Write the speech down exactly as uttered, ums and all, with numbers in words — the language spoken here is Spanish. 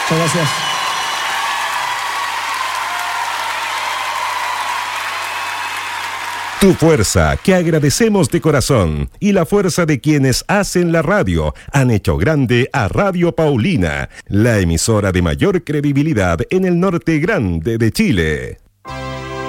Muchas gracias. Tu fuerza, que agradecemos de corazón, y la fuerza de quienes hacen la radio, han hecho grande a Radio Paulina, la emisora de mayor credibilidad en el norte grande de Chile.